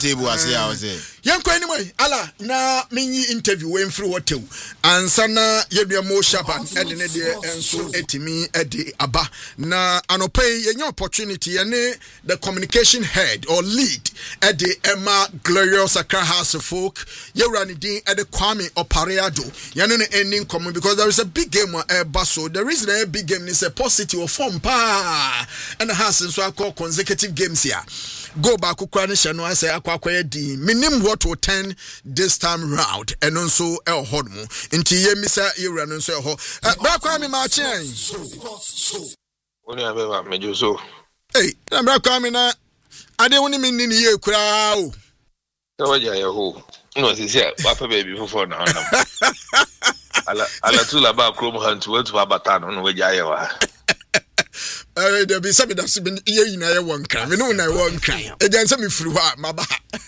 table as I was saying. Yanko anyway, ala na mini interview when through hotel. And sana yebia mo shapan edi ne de enso etimi edi aba. Na anopay yenye opportunity yene the communication head or lead edi Emma Glorious Accra House of Folk. Yerani din edi Kwame Opareado. Yene ne ending common because there is a big game baso. The reason a big game is a positive form pa and the house so I call consecutive games here. Go back to Kwanisha no I say akwa di minimum what will 10 this time round and also el hodmo into ye misa ira no so ho bra Kwame ma chen oni abeba mejo so hey bra Kwame na ade woni minni ni ye kura o so waja ye ho no se se wa pa baby fofo na onam ala tula ba krom hunt we to abata no waja ye wa there be something that's been ye na ye won kra me no na won kra e jan se me firi ho a maba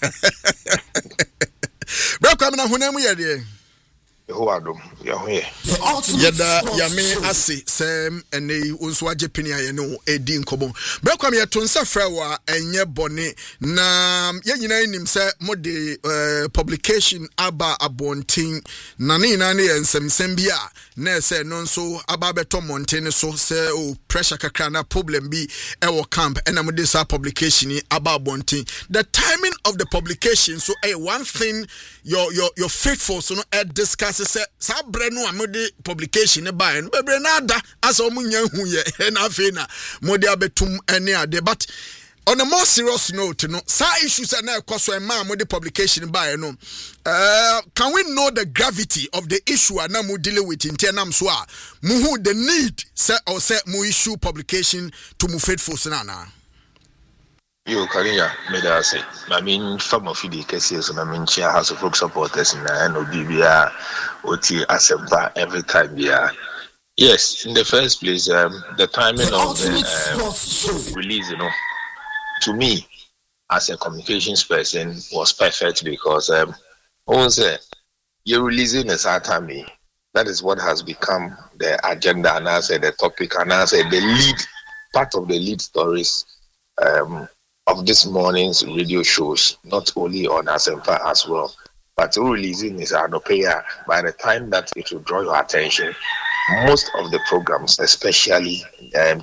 bra Kwame na honam ye de Yehowadom Yehoye yada yame ase sem ene unso agepini aye no edi nkobo bra Kwame ye tonsa fra wa enye bone na ye nyina nim se mode publication aba abontin na ne nyina ne ensem bia na se no nso aba beto mountain so se o pressure kakra na problem bi e wo camp and am this publication aba abontin the timing of the publication so one thing your faithful so no discuss say sabre no amode publication by no bebre na ada as omunya hu ye na afi na mode abetum ene ade but on a more serious note no sa issues na ekoso ma mode publication by no can we know the gravity of the issue na mu deal with internam so a mu hu the need say or say mu issue publication to mu faithful na Yo Kariya medase I mean from of the cases I mean share House of Folk supporters na no bibia oti asempa every time yeah. Yes, in the first place the timing of the release, you know, to me as a communications person was perfect because once you're releasing a certain that is what has become the agenda and I say the topic and I say the lead part of the lead stories of this morning's radio shows, not only on Asempa as well, but releasing is Anopeya. By the time that it will draw your attention, most of the programs, especially that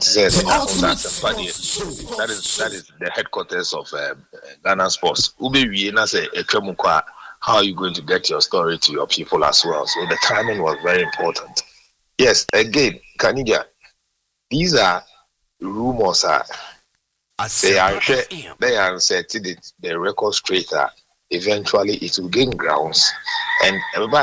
is the headquarters of Ghana Sports. How are you going to get your story to your people as well? So the timing was very important. Yes, again, Kanija, these are rumors. They are set the record straight. Eventually, it will gain grounds. And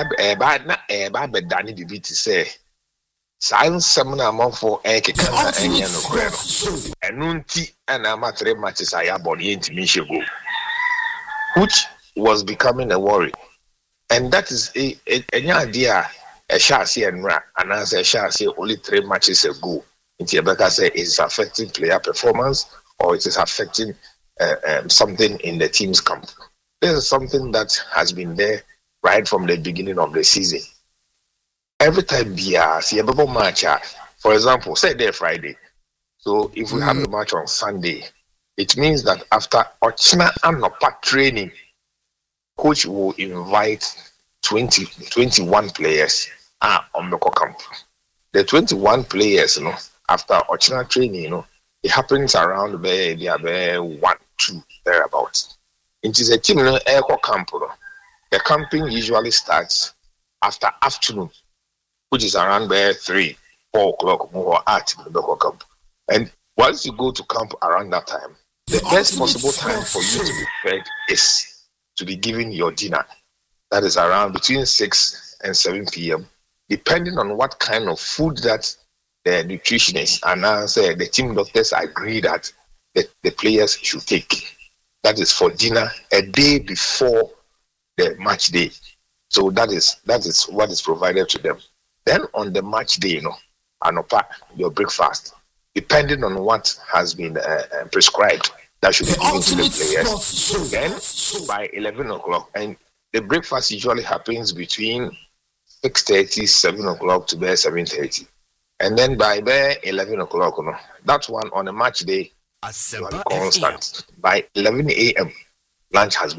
Danny Bibi to say, Science seminar among for Ekekana and Yanoko. And Nunti and Amatre matches I have on Michigo, which was becoming a worry. And that is an idea. A chassis and rat, and as a chassis only 3 matches ago. Ntiyabeka say it's affecting player performance or it is affecting something in the team's camp. This is something that has been there right from the beginning of the season. Every time we see a match, for example, say there Friday. So if we have the match on Sunday, it means that after Ochina and Nopa training, coach will invite 21 players on the camp. The 21 players, after Ochina training, it happens around where 1, 2 thereabouts. It is a team camp. The camping usually starts after afternoon, which is around where 3, 4 o'clock more at the camp. And once you go to camp around that time, the best possible time for you to be fed is to be given your dinner. That is around between 6 and 7 p.m. depending on what kind of food that the nutritionists and the team doctors agree that the players should take. That is for dinner a day before the match day. So that is what is provided to them. Then on the match day, anopa, your breakfast, depending on what has been prescribed, that should be given to the players. Then by 11 o'clock, and the breakfast usually happens between 6:30, 7 o'clock to 7:30. And then by 11 o'clock, that one on a match day, constant. By 11 a.m., lunch has been